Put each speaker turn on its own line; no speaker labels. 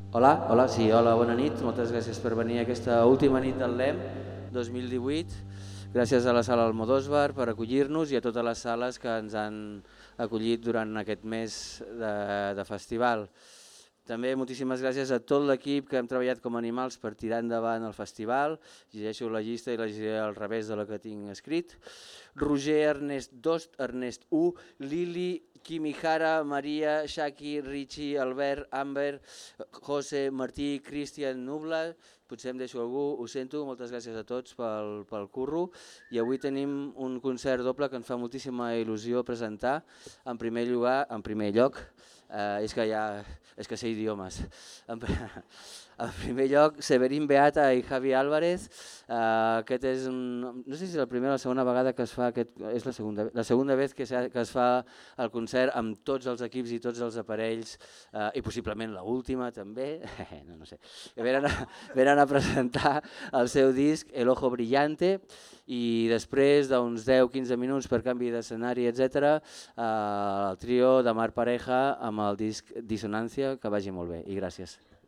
Hola, sí, hola, bona nit. Moltes gràcies per venir a aquesta última nit del LEM 2018. Gràcies a la sala Almodóvar per acollir-nos i a totes les sales que ens han acollit durant aquest mes de festival. També moltíssimes gràcies a tot l'equip que hem treballat com a animals per tirar endavant el festival. Llegeixo la llista i la llegiré al revés de la que tinc escrit. Roger, Ernest Dost, Ernest U, Lili, Kimihara, Maria, Shaki, Richie, Albert, Amber, José, Martí, Cristian, Nubla. Potser em deixo algú, ho sento, moltes gràcies a tots pel curro. I avui tenim un concert doble que ens fa moltíssima il·lusió presentar. En primer lloc, és que sé idiomes. En primer lloc, Severín Beata i Javi Álvarez. Aquest és no sé si és la primera o la segona vegada que es fa, és la segunda vez que es fa el concert amb tots els equips i tots els aparells i possiblement l'última també, no sé. Venen a presentar el seu disc El Ojo Brillante i després d'uns 10-15 minuts per canvi d'escenari, etc., el trio de Mar Pareja amb el disc Dissonància, que vagi molt bé i gràcies.